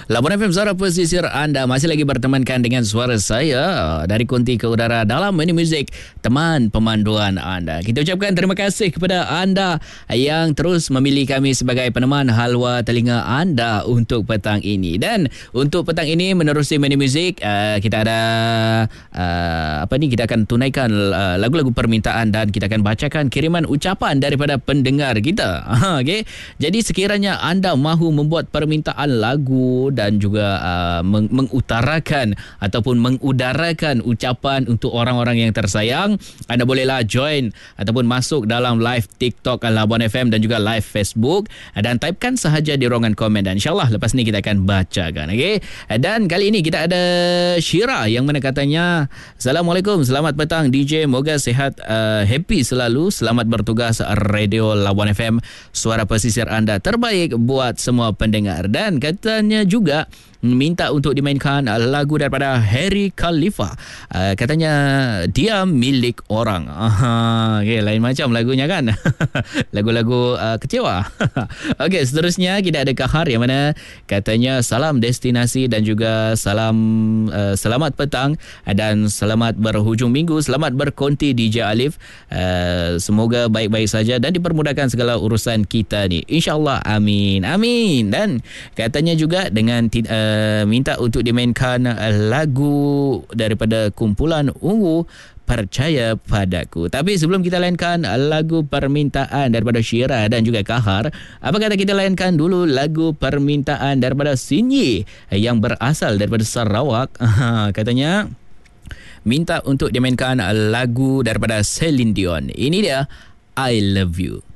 Labuan FM Suara Pesisir anda masih lagi bertemankan dengan suara saya dari konti ke udara dalam Mini Music, teman pemanduan anda. Kita ucapkan terima kasih kepada anda yang terus memilih kami sebagai peneman halwa telinga anda untuk petang ini. Dan untuk petang ini menerusi Mini Music, kita ada kita akan tunaikan lagu-lagu permintaan dan kita akan bacakan kiriman ucapan daripada pendengar kita. Okay? Jadi sekiranya anda mahu membuat permintaan lagu dan juga mengutarakan ataupun mengudarakan ucapan untuk orang-orang yang tersayang, anda bolehlah join ataupun masuk dalam live TikTok Labuan FM dan juga live Facebook dan typekan sahaja di ruangan komen dan insyaAllah lepas ni kita akan bacakan. Okay? Dan kali ini kita ada Syira yang mana katanya, Assalamualaikum, selamat petang DJ, moga sihat, happy selalu, selamat bertugas Radio Labuan FM, suara pesisir anda terbaik buat semua pendengar. Dan katanya juga minta untuk dimainkan lagu daripada Harry Khalifa. Katanya dia milik orang. Okay, lain macam lagunya kan. Lagu-lagu kecewa. Okey, seterusnya kita ada Kahar yang mana katanya salam destinasi dan juga selamat petang dan selamat berhujung minggu, selamat berkonti DJ Alif. Semoga baik-baik saja dan dipermudahkan segala urusan kita ni, InsyaAllah, amin. Amin. Dan katanya juga dengan minta untuk dimainkan lagu daripada kumpulan Ungu, Percaya Padaku. Tapi sebelum kita lainkan lagu permintaan daripada Syira dan juga Kahar, apa kata kita lainkan dulu lagu permintaan daripada Sinyi yang berasal daripada Sarawak. Katanya minta untuk dimainkan lagu daripada Celine Dion. Ini dia, I Love You.